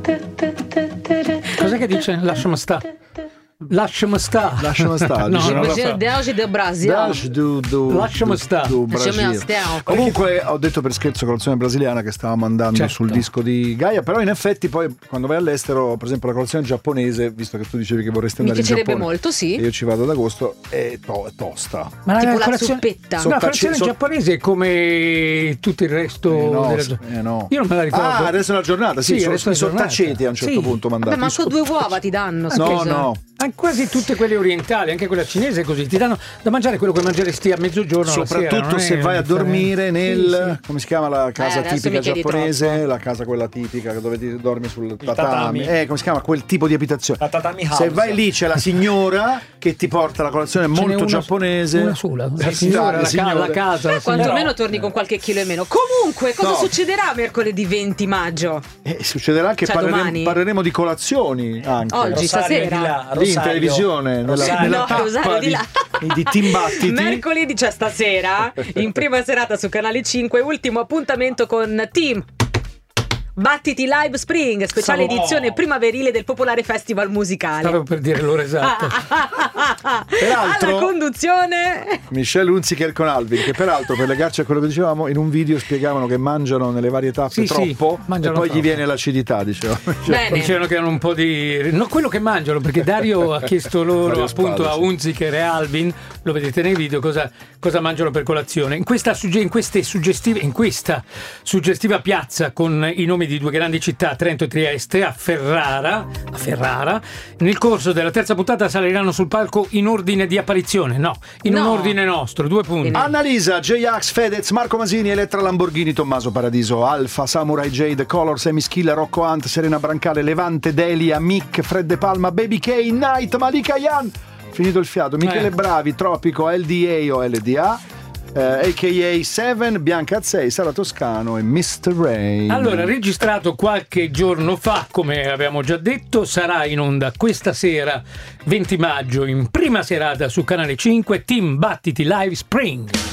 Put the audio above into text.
Cos'è che dice? Lasciami sta. Lasciami sta. Lasciami sta. No, dice, non lo so. del Brasile. Lasciami sta. Lasciami sta. Comunque ho detto per scherzo colazione brasiliana che stavamo andando Certo. sul disco di Gaia, però in effetti poi quando vai all'estero, per esempio la colazione giapponese, visto che tu dicevi che vorresti Mi andare in piacerebbe Giappone, molto, sì. e io ci vado ad agosto, è tosta. Ma Tipo la zuppetta. No, la colazione giapponese è come tutto il resto no. Io non me la ricordo. Ah, adesso è la giornata, sì, Sì, sono adesso è la giornata. sottaceti a un certo Sì. punto mandati. Vabbè, manco 2 uova ti danno. scusa. No. Quasi tutte quelle orientali, anche quella cinese, così ti danno da mangiare quello che mangeresti a mezzogiorno. Soprattutto alla sera, se vai a dormire nel Sì. come si chiama la casa adesso tipica mi chiedi giapponese, troppo. la casa quella tipica dove ti dormi sul tatami. tatami. Come si chiama quel tipo di abitazione? La tatami house. Se vai lì c'è la signora che ti porta la colazione Ce n'è molto una- giapponese. Una sola, la Sì, signora, le la signore. casa. la Quantomeno torni con qualche chilo in meno. Comunque, cosa No. succederà mercoledì 20 maggio? Succederà anche Cioè, domani? parleremo di colazioni anche. Oggi, stasera? Lì in televisione, nella No, Rosario di là. di Team Battiti. Mercoledì, cioè stasera, in prima serata su Canale 5, ultimo appuntamento con Team Battiti Live Spring, speciale edizione primaverile del Popolare Festival Musicale. Stavo per dire l'ora esatta. Peraltro- alla conduzione Michelle Hunziker con Alvin, che peraltro per legarci a quello che dicevamo in un video spiegavano che mangiano nelle varie tappe Sì, troppo e mangiano poi gli troppo. viene l'acidità, dicevano. Bene. Dicevano che hanno un po' di. No, quello che mangiano, perché Dario ha chiesto loro, Dario appunto, Spalla, a sì. Hunziker e Alvin, lo vedete nei video, cosa mangiano per colazione. In questa suggestiva piazza con i nomi di 2 grandi città, Trento e Trieste, a Ferrara, nel corso della terza puntata saliranno sul palco in ordine di apparizione. No, in un No. ordine nostro, 2 punti. Annalisa, J-Ax, Fedez, Marco Masini, Elettra Lamborghini, Tommaso Paradiso, Alfa, Samurai Jade, Color, Semischilla, Rocco Hunt, Serena Brancale, Levante, Delia, Mick, Fred De Palma, Baby K, Night, Malika Yan, finito il fiato, Michele Bravi, Tropico, LDA o LDA, a.k.a. Seven, Bianca Azzei, Sara Toscano e Mr. Rain. Allora, registrato qualche giorno fa, come abbiamo già detto, sarà in onda questa sera, 20 maggio, in prima serata su Canale 5, Team Battiti Live Spring.